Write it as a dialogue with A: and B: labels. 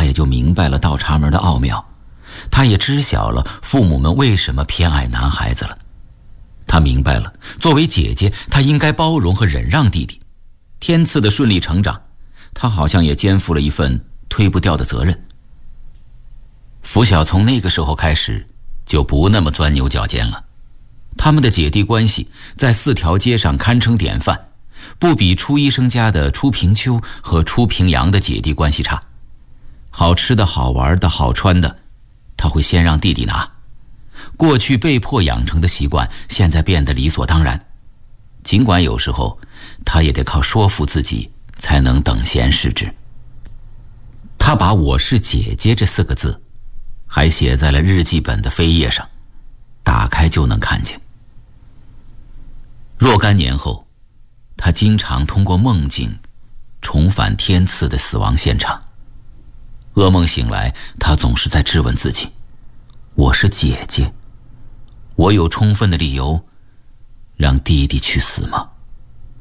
A: 也就明白了倒插门的奥妙，他也知晓了父母们为什么偏爱男孩子了。他明白了，作为姐姐，她应该包容和忍让弟弟。天赐的顺利成长，她好像也肩负了一份推不掉的责任。拂晓从那个时候开始就不那么钻牛角尖了，他们的姐弟关系在4条街上堪称典范，不比初医生家的初平秋和初平阳的姐弟关系差。好吃的好玩的好穿的，他会先让弟弟拿。过去被迫养成的习惯，现在变得理所当然。尽管有时候他也得靠说服自己才能等闲视之。他把我是姐姐这4个字还写在了日记本的扉页上，打开就能看见。若干年后，他经常通过梦境重返天赐的死亡现场。噩梦醒来，他总是在质问自己，我是姐姐，我有充分的理由让弟弟去死吗？